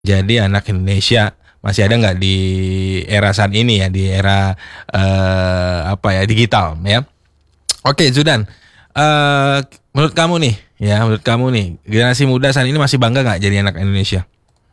Jadi anak Indonesia masih ada nggak di era saat ini ya, di era digital ya. Oke, Zudan. eh Menurut kamu nih, generasi muda saat ini masih bangga nggak jadi anak Indonesia?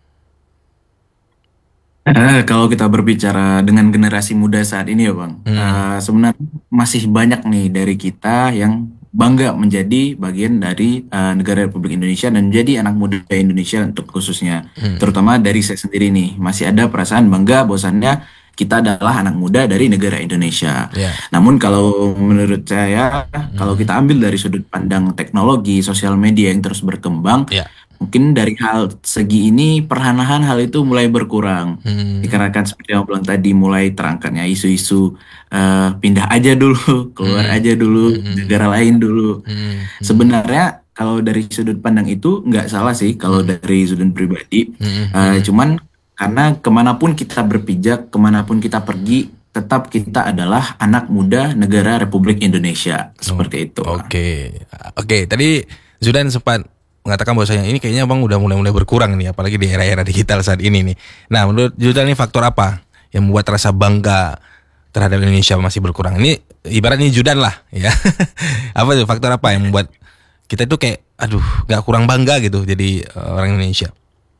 Kalau kita berbicara dengan generasi muda saat ini ya Bang, Hmm, sebenarnya masih banyak nih dari kita yang bangga menjadi bagian dari negara Republik Indonesia dan menjadi anak muda Indonesia untuk khususnya. hmm, Terutama dari saya sendiri nih, masih ada perasaan bangga bahwasannya kita adalah anak muda dari negara Indonesia. ya, Namun kalau menurut saya, kalau hmm, kita ambil dari sudut pandang teknologi, sosial media yang terus berkembang, ya, mungkin dari hal segi ini perlahan-lahan hal itu mulai berkurang. hmm, Dikarenakan seperti yang bilang tadi mulai terangkatnya isu-isu pindah aja dulu, keluar hmm, aja dulu, hmm, negara lain dulu. hmm, hmm, Sebenarnya kalau dari sudut pandang itu nggak salah sih kalau hmm, dari sudut pribadi. hmm, hmm. Cuman karena kemanapun kita berpijak, kemanapun kita pergi, tetap kita adalah anak muda negara Republik Indonesia. Oh, Seperti itu. oke, oke. Tadi Zudan sempat mengatakan bahwasanya ini kayaknya bang udah mulai-mulai berkurang nih, apalagi di era-era digital saat ini nih. Nah, menurut Zudan ini faktor apa yang membuat rasa bangga terhadap Indonesia masih berkurang? Ini ibaratnya Zudan lah, ya. Apa tuh faktor apa yang membuat kita itu kayak, aduh, nggak kurang bangga gitu jadi orang Indonesia?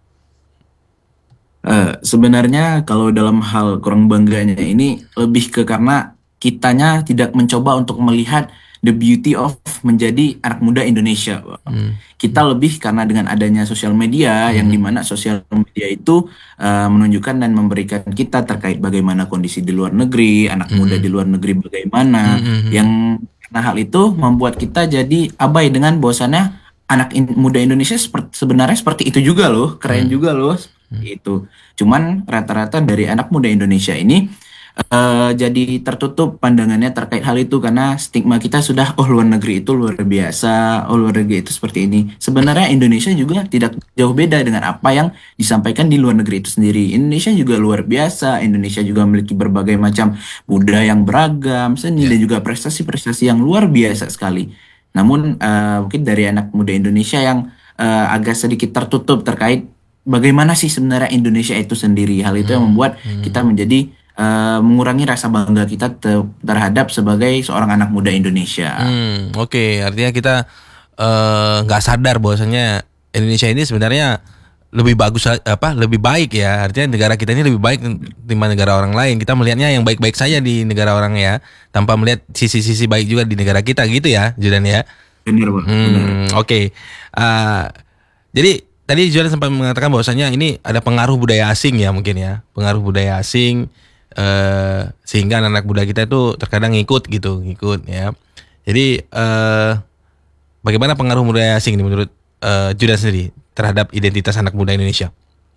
Sebenarnya kalau dalam hal kurang bangganya ini lebih ke karena kitanya tidak mencoba untuk melihat the beauty of menjadi anak muda Indonesia. Hmm, Kita lebih karena dengan adanya sosial media yang hmm, dimana sosial media itu menunjukkan dan memberikan kita terkait bagaimana kondisi di luar negeri, anak muda hmm, di luar negeri hmm, bagaimana, hmm, hmm, yang karena hal itu membuat kita jadi abai dengan bahwasannya muda Indonesia sebenarnya seperti itu juga loh, keren hmm, juga loh, seperti hmm. itu. Cuman rata-rata dari anak muda Indonesia ini jadi tertutup pandangannya terkait hal itu karena stigma kita sudah oh luar negeri itu luar biasa, oh luar negeri itu seperti ini. Sebenarnya Indonesia juga tidak jauh beda dengan apa yang disampaikan di luar negeri itu sendiri. Indonesia juga luar biasa, Indonesia juga memiliki berbagai macam budaya yang beragam, seni Ya. dan juga prestasi-prestasi yang luar biasa sekali. Namun mungkin dari anak muda Indonesia yang agak sedikit tertutup terkait bagaimana sih sebenarnya Indonesia itu sendiri. Hal itu yang Hmm, membuat kita hmm. menjadi mengurangi rasa bangga kita terhadap sebagai seorang anak muda Indonesia. Oke. Artinya kita nggak sadar bahwasanya Indonesia ini sebenarnya lebih bagus lebih baik ya. Artinya negara kita ini lebih baik dibanding negara orang lain. Kita melihatnya yang baik-baik saja di negara orang ya, tanpa melihat sisi-sisi baik juga di negara kita gitu ya, Judan ya. Benar, Bang. Benar. Oke. Eh, jadi tadi Judan sempat mengatakan bahwasanya ini ada pengaruh budaya asing ya mungkin ya, pengaruh budaya asing sehingga anak-anak muda kita itu terkadang ngikut ya. Jadi bagaimana pengaruh budaya asing ini menurut Judan sendiri terhadap identitas anak muda Indonesia?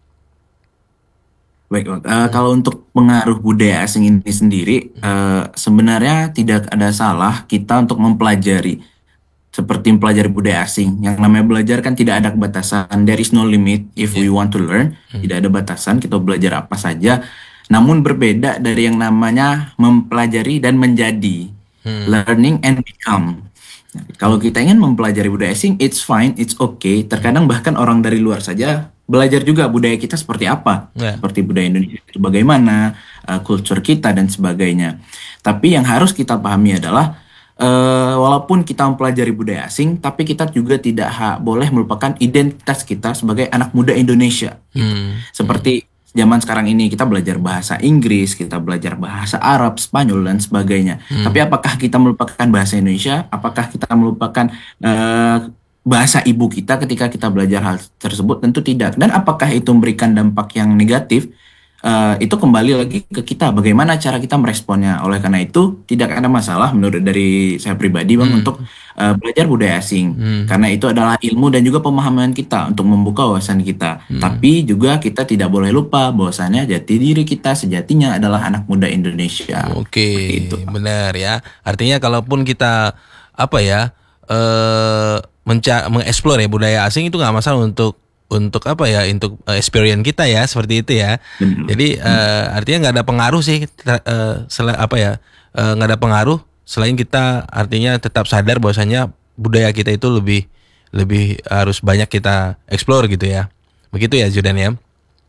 Baik, Bang. Hmm, Kalau untuk pengaruh budaya asing ini sendiri, sebenarnya tidak ada salah kita untuk mempelajari seperti mempelajari budaya asing. Yang namanya belajar kan tidak ada batasan. There is no limit if we ya. want to learn. Hmm, Tidak ada batasan, kita belajar apa saja. Namun berbeda dari yang namanya mempelajari dan menjadi. hmm, Learning and become. Nah, kalau kita ingin mempelajari budaya asing, it's fine, it's okay. Terkadang bahkan orang dari luar saja belajar juga budaya kita seperti apa. ya. Seperti budaya Indonesia itu bagaimana, kultur kita dan sebagainya. Tapi yang harus kita pahami adalah walaupun kita mempelajari budaya asing, tapi kita juga tidak boleh melupakan identitas kita sebagai anak muda Indonesia gitu. Hmm, hmm, Seperti zaman sekarang ini kita belajar bahasa Inggris, kita belajar bahasa Arab, Spanyol dan sebagainya. Tapi hmm. apakah kita melupakan bahasa Indonesia? Apakah kita melupakan eh, bahasa ibu kita ketika kita belajar hal tersebut? Tentu tidak. Dan apakah itu memberikan dampak yang negatif? Itu kembali lagi ke kita, bagaimana cara kita meresponnya. Oleh karena itu, tidak ada masalah menurut dari saya pribadi, Bang, Hmm, untuk belajar budaya asing. hmm, Karena itu adalah ilmu dan juga pemahaman kita untuk membuka wawasan kita. hmm. Tapi juga kita tidak boleh lupa bahwasannya jati diri kita sejatinya adalah anak muda Indonesia. Oke, Seperti itu, Pak. benar ya. Artinya kalaupun kita apa ya mengeksplor ya budaya asing itu nggak masalah untuk apa ya untuk experience kita ya seperti itu ya. Benar. Jadi artinya nggak ada pengaruh sih apa ya nggak ada pengaruh selain kita artinya tetap sadar bahwasanya budaya kita itu lebih lebih harus banyak kita explore gitu ya. Begitu ya Judan ya.